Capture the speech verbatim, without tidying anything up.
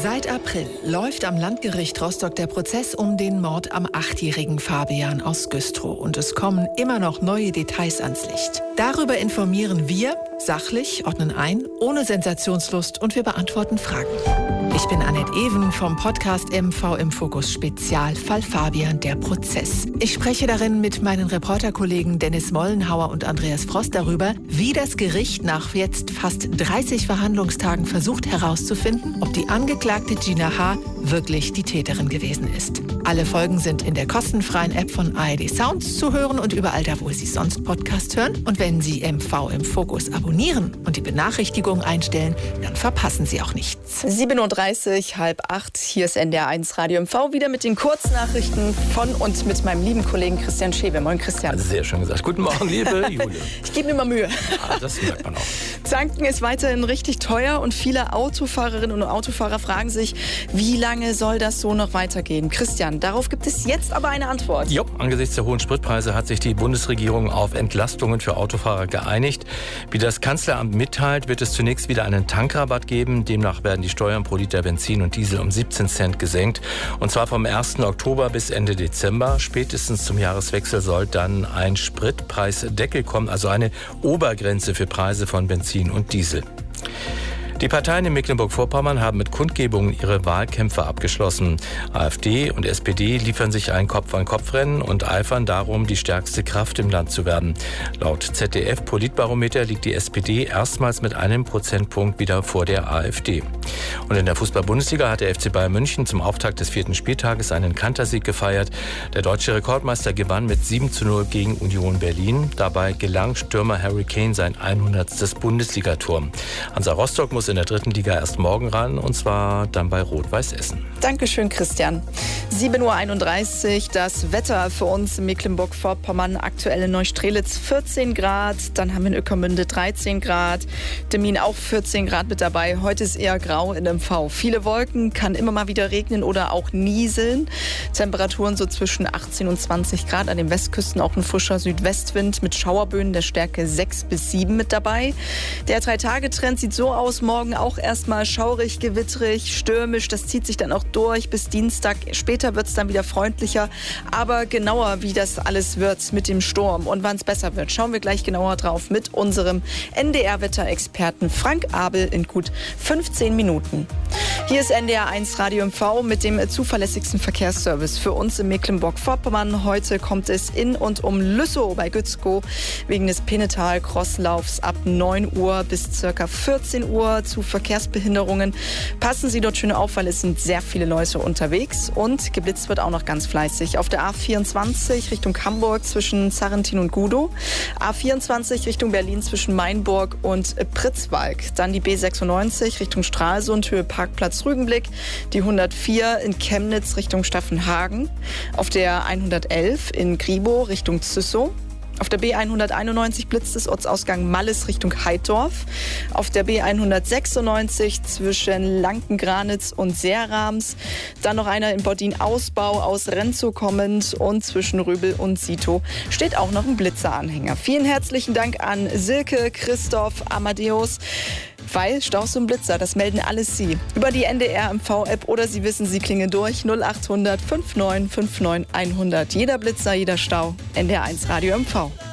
Seit April läuft am Landgericht Rostock der Prozess um den Mord am achtjährigen Fabian aus Güstrow. Und es kommen immer noch neue Details ans Licht. Darüber informieren wir, sachlich, ordnen ein, ohne Sensationslust und wir beantworten Fragen. Ich bin Annette Even vom Podcast M V im Fokus Spezialfall Fabian, der Prozess. Ich spreche darin mit meinen Reporterkollegen Dennis Mollenhauer und Andreas Frost darüber, wie das Gericht nach jetzt fast dreißig Verhandlungstagen versucht herauszufinden, ob die Angeklagte Gina H. wirklich die Täterin gewesen ist. Alle Folgen sind in der kostenfreien App von A R D Sounds zu hören und überall da, wo Sie sonst Podcast hören. Und wenn Sie M V im Fokus abonnieren und die Benachrichtigung einstellen, dann verpassen Sie auch nichts. sieben Uhr dreißig, halb acht, hier ist N D R eins Radio M V, wieder mit den Kurznachrichten von und mit meinem lieben Kollegen Christian Schewe. Moin Christian. Sehr schön gesagt. Guten Morgen, liebe Jule. Ich gebe mir mal Mühe. Ja, das merkt man auch. Tanken ist weiterhin richtig teuer und viele Autofahrerinnen und Autofahrer fragen sich, wie lange soll das so noch weitergehen? Christian, darauf gibt es jetzt aber eine Antwort. Jo, angesichts der hohen Spritpreise hat sich die Bundesregierung auf Entlastungen für Autofahrer geeinigt. Wie das Kanzleramt mitteilt, wird es zunächst wieder einen Tankrabatt geben. Demnach werden die Steuern pro Liter Benzin und Diesel um siebzehn Cent gesenkt. Und zwar vom ersten Oktober bis Ende Dezember. Spätestens zum Jahreswechsel soll dann ein Spritpreisdeckel kommen, also eine Obergrenze für Preise von Benzin und Diesel. Die Parteien in Mecklenburg-Vorpommern haben mit Kundgebungen ihre Wahlkämpfe abgeschlossen. AfD und S P D liefern sich ein Kopf-an-Kopf-Rennen und eifern darum, die stärkste Kraft im Land zu werden. Laut Z D F-Politbarometer liegt die S P D erstmals mit einem Prozentpunkt wieder vor der AfD. Und in der Fußball-Bundesliga hat der F C Bayern München zum Auftakt des vierten Spieltages einen Kantersieg gefeiert. Der deutsche Rekordmeister gewann mit sieben zu null gegen Union Berlin. Dabei gelang Stürmer Harry Kane sein hundertstes Bundesligator. Hansa Rostock muss in der dritten Liga erst morgen ran, und zwar dann bei Rot-Weiß Essen. Dankeschön, Christian. sieben Uhr einunddreißig, das Wetter für uns in Mecklenburg-Vorpommern, aktuell in Neustrelitz vierzehn Grad, dann haben wir in Ueckermünde dreizehn Grad, Demmin auch vierzehn Grad mit dabei. Heute ist eher grau in M V. Viele Wolken, kann immer mal wieder regnen oder auch nieseln. Temperaturen so zwischen achtzehn und zwanzig Grad, an den Westküsten auch ein frischer Südwestwind mit Schauerböen der Stärke sechs bis sieben mit dabei. Der Drei-Tage-Trend sieht so aus, morgen auch erstmal schaurig, gewitterig, stürmisch. Das zieht sich dann auch durch bis Dienstag. Später wird es dann wieder freundlicher. Aber genauer, wie das alles wird mit dem Sturm und wann es besser wird, schauen wir gleich genauer drauf mit unserem N D R-Wetterexperten Frank Abel in gut fünfzehn Minuten. Hier ist N D R eins Radio M V mit dem zuverlässigsten Verkehrsservice für uns in Mecklenburg-Vorpommern. Heute kommt es in und um Lüssow bei Gützkow wegen des Pennetal-Crosslaufs ab neun Uhr bis ca. vierzehn Uhr zu Verkehrsbehinderungen. Passen Sie dort schön auf, weil es sind sehr viele Leute unterwegs und geblitzt wird auch noch ganz fleißig. Auf der A vierundzwanzig Richtung Hamburg zwischen Sarrentin und Gudow, A vierundzwanzig Richtung Berlin zwischen Mainburg und Pritzwalk, dann die B sechsundneunzig Richtung Stralsund, Höhe Parkplatz Rügenblick, die hundertvier in Chemnitz Richtung Staffenhagen, auf der hundertelf in Gribow Richtung Züssow. Auf der B hunderteinundneunzig blitzt es Ortsausgang Malles Richtung Heidorf. Auf der B hundertsechsundneunzig zwischen Lankengranitz und Seerams. Dann noch einer in Boddin-Ausbau aus Renzow kommend und zwischen Röbel und Sito steht auch noch ein Blitzeranhänger. Vielen herzlichen Dank an Silke, Christoph, Amadeus. Weil Staus und Blitzer, das melden alles Sie. Über die N D R M V-App oder Sie wissen, Sie klingen durch null acht hundert fünfundneunzig neunundfünfzig neun hundert. Jeder Blitzer, jeder Stau. N D R eins Radio M V.